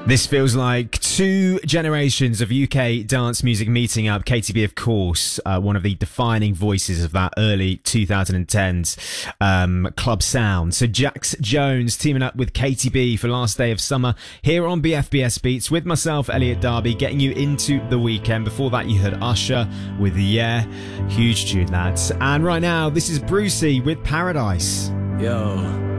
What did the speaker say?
This feels like two generations of UK dance music meeting up. KTB, of course, one of the defining voices of that early 2010s club sound. So Jax Jones teaming up with KTB for Last Day of Summer here on BFBS Beats with myself, Elliot Darby, getting you into the weekend. Before that, you heard Usher with Yeah. Huge tune, lads. And right now, this is Brucey with Paradise. Yo.